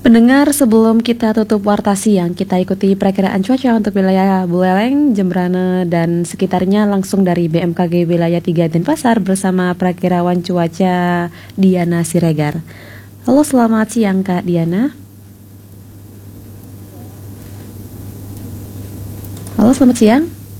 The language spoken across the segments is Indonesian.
Pendengar, sebelum kita tutup warta siang, kita ikuti perakiraan cuaca untuk wilayah Buleleng, Jembrana, dan sekitarnya langsung dari BMKG Wilayah 3 Denpasar bersama perakirawan cuaca Diana Siregar. Halo, selamat siang Kak Diana. Halo, selamat siang.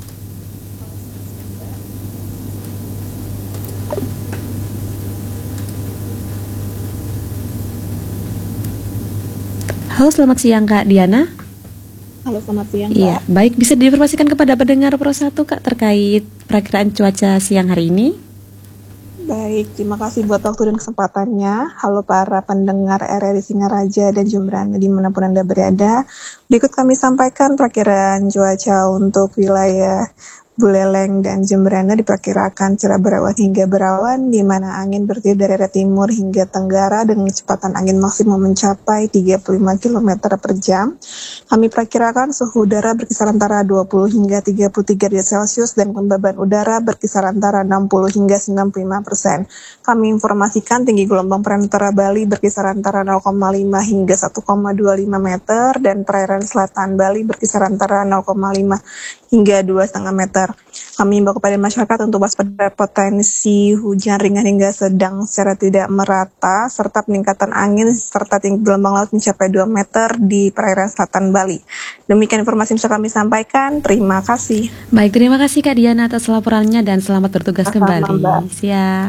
Halo, selamat siang Kak Diana. Halo, selamat siang Kak. Iya, baik, bisa diinformasikan kepada pendengar Pro 1 Kak terkait perakiraan cuaca siang hari ini? Baik, terima kasih buat waktu dan kesempatannya. Halo para pendengar RRI Singaraja dan Jembrana dimanapun Anda berada. Berikut kami sampaikan perakiraan cuaca untuk wilayah Buleleng dan Jembrana diperkirakan cerah berawan hingga berawan, di mana angin bertiup dari arah timur hingga tenggara dengan kecepatan angin maksimum mencapai 35 km per jam. Kami perkirakan suhu udara berkisar antara 20 hingga 33 derajat Celcius dan kelembaban udara berkisar antara 60 hingga 95%. Kami informasikan tinggi gelombang perairan Bali berkisar antara 0,5 hingga 1,25 meter dan perairan selatan Bali berkisar antara 0,5 hingga 2,5 meter. Kami himbau kepada masyarakat untuk waspada potensi hujan ringan hingga sedang secara tidak merata, serta peningkatan angin serta tinggi gelombang laut mencapai 2 meter di perairan selatan Bali. Demikian informasi yang bisa kami sampaikan. Terima kasih. Baik, terima kasih Kak Diana atas laporannya dan selamat bertugas kembali. Siap.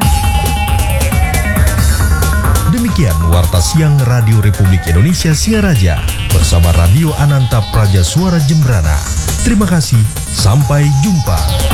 Demikian Warta Siang Radio Republik Indonesia Singaraja bersama Radio Ananta Praja Suara Jembrana. Terima kasih, sampai jumpa.